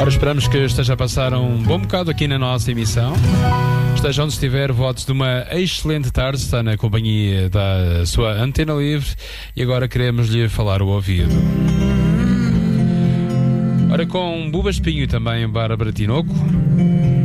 Ora, esperamos que esteja a passar um bom bocado aqui na nossa emissão. Esteja onde estiver, votos de uma excelente tarde. Está na companhia da sua Antena Livre e agora queremos lhe falar o ouvido. Ora, com Buba Espinho e também Bárbara Tinoco.